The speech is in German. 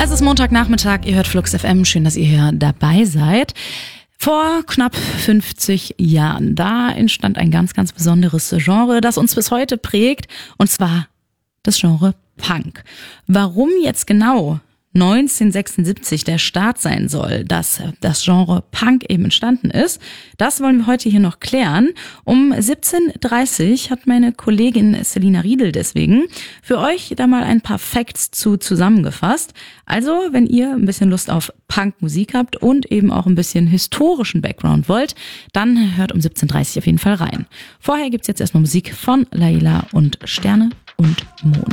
Es ist Montagnachmittag, ihr hört Flux FM, schön, dass ihr hier dabei seid. Vor knapp 50 Jahren, da entstand ein ganz, ganz besonderes Genre, das uns bis heute prägt, und zwar das Genre Punk. Warum jetzt genau 1976 der Start sein soll, dass das Genre Punk eben entstanden ist, das wollen wir heute hier noch klären. Um 17:30 hat meine Kollegin Selina Riedel deswegen für euch da mal ein paar Facts zusammengefasst. Also, wenn ihr ein bisschen Lust auf Punkmusik habt und eben auch ein bisschen historischen Background wollt, dann hört um 17:30 auf jeden Fall rein. Vorher gibt's jetzt erstmal Musik von Laila und Sterne und Mond.